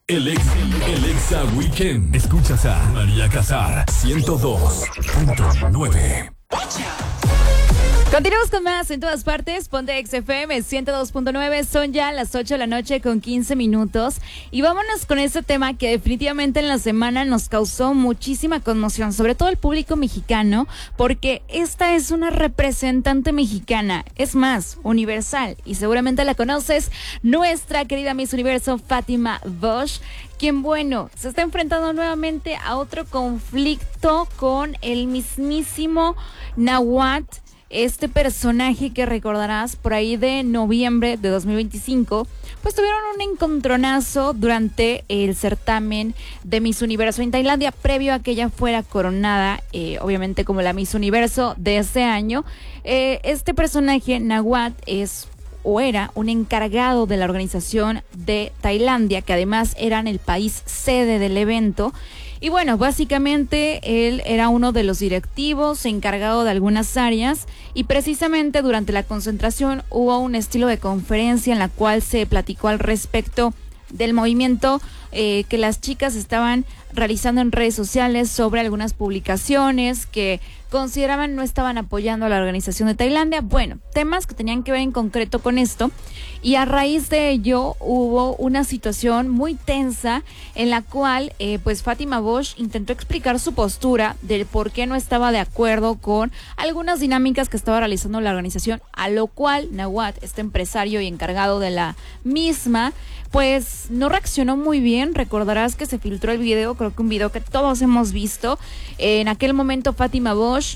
El Exa Weekend. Escuchas a María Casar, 102.9. Continuamos con más en todas partes. Ponte XFM 102.9. Son ya las 8 de la noche con 15 minutos. Y vámonos con ese tema que definitivamente en la semana nos causó muchísima conmoción, sobre todo el público mexicano, porque esta es una representante mexicana, es más, universal, y seguramente la conoces, nuestra querida Miss Universo Fátima Bosch, quien, bueno, se está enfrentando nuevamente a otro conflicto con el mismísimo Nahuatl. Este personaje que recordarás por ahí de noviembre de 2025, pues tuvieron un encontronazo durante el certamen de Miss Universo en Tailandia, previo a que ella fuera coronada, obviamente como la Miss Universo de ese año. Este personaje, Nahuatl, era un encargado de la organización de Tailandia, que además eran el país sede del evento. Y bueno, básicamente él era uno de los directivos encargado de algunas áreas, y precisamente durante la concentración hubo un estilo de conferencia en la cual se platicó al respecto del movimiento que las chicas estaban realizando en redes sociales sobre algunas publicaciones que consideraban no estaban apoyando a la organización de Tailandia. Bueno, temas que tenían que ver en concreto con esto, y a raíz de ello hubo una situación muy tensa en la cual pues Fátima Bosch intentó explicar su postura del por qué no estaba de acuerdo con algunas dinámicas que estaba realizando la organización, a lo cual Nahuatl, este empresario y encargado de la misma, pues no reaccionó muy bien. Recordarás que se filtró el video, creo que un video que todos hemos visto. En aquel momento Fátima Bosch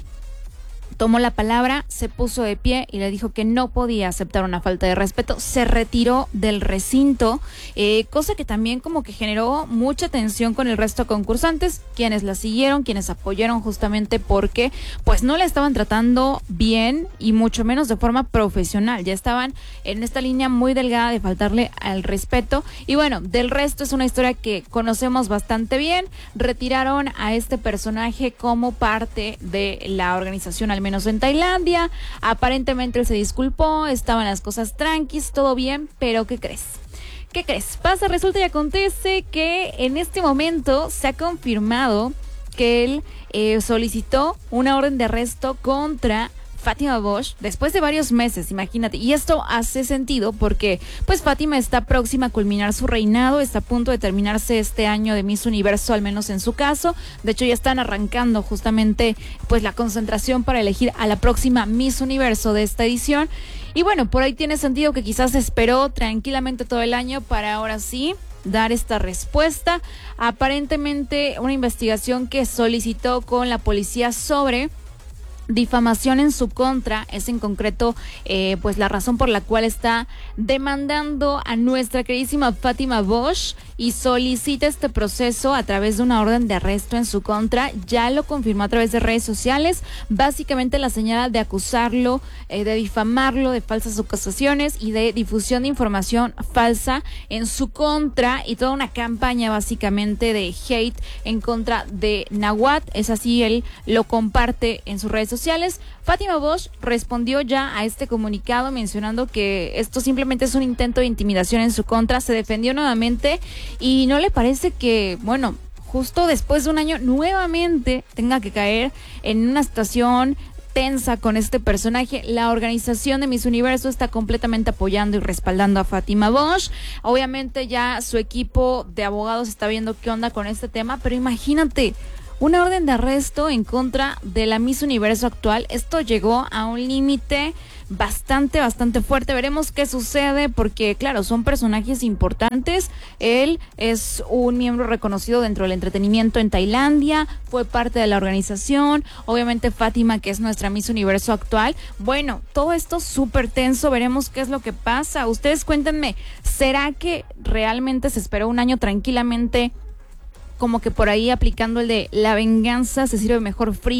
tomó la palabra, se puso de pie y le dijo que no podía aceptar una falta de respeto. Se retiró del recinto, cosa que también como que generó mucha tensión con el resto de concursantes, quienes la siguieron, quienes apoyaron, justamente porque pues no la estaban tratando bien y mucho menos de forma profesional. Ya estaban en esta línea muy delgada de faltarle al respeto. Y bueno, del resto es una historia que conocemos bastante bien. Retiraron a este personaje como parte de la organización, al menos en Tailandia. Aparentemente él se disculpó, estaban las cosas tranquis, todo bien, pero ¿qué crees? ¿Qué crees? Pasa, resulta y acontece que en este momento se ha confirmado que él solicitó una orden de arresto contra Fátima Bosch después de varios meses, imagínate. Y esto hace sentido porque pues Fátima está próxima a culminar su reinado, está a punto de terminarse este año de Miss Universo, al menos en su caso. De hecho ya están arrancando justamente pues la concentración para elegir a la próxima Miss Universo de esta edición. Y bueno, por ahí tiene sentido que quizás esperó tranquilamente todo el año para ahora sí dar esta respuesta. Aparentemente una investigación que solicitó con la policía sobre difamación en su contra es en concreto pues la razón por la cual está demandando a nuestra queridísima Fátima Bosch, y solicita este proceso a través de una orden de arresto en su contra. Ya lo confirmó a través de redes sociales. Básicamente la señala de acusarlo, de difamarlo, de falsas acusaciones y de difusión de información falsa en su contra, y toda una campaña básicamente de hate en contra de Nahuatl. Es así, él lo comparte en sus redes sociales. Fátima Bosch respondió ya a este comunicado mencionando que esto simplemente es un intento de intimidación en su contra. Se defendió nuevamente y no le parece que, bueno, justo después de un año nuevamente tenga que caer en una situación tensa con este personaje. La organización de Miss Universo está completamente apoyando y respaldando a Fátima Bosch. Obviamente ya su equipo de abogados está viendo qué onda con este tema, pero imagínate, una orden de arresto en contra de la Miss Universo actual. Esto llegó a un límite bastante fuerte. Veremos qué sucede porque, claro, son personajes importantes. Él es un miembro reconocido dentro del entretenimiento en Tailandia, fue parte de la organización. Obviamente Fátima, que es nuestra Miss Universo actual. Bueno, todo esto súper tenso. Veremos qué es lo que pasa. Ustedes cuéntenme, ¿será que realmente se esperó un año tranquilamente, como que por ahí aplicando el de la venganza se sirve mejor fría,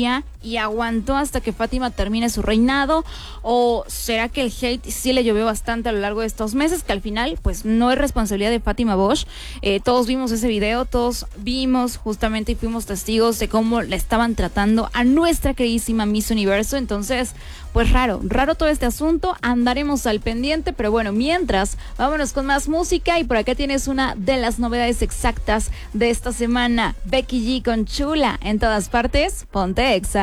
y aguantó hasta que Fátima termine su reinado? ¿O será que el hate sí le llovió bastante a lo largo de estos meses, que al final pues no es responsabilidad de Fátima Bosch? Todos vimos ese video, todos vimos justamente y fuimos testigos de cómo la estaban tratando a nuestra queridísima Miss Universo. Entonces, pues raro todo este asunto, andaremos al pendiente, pero bueno, mientras, vámonos con más música y por acá tienes una de las novedades exactas de esta semana, Becky G con Chula, en todas partes, ponte Exa.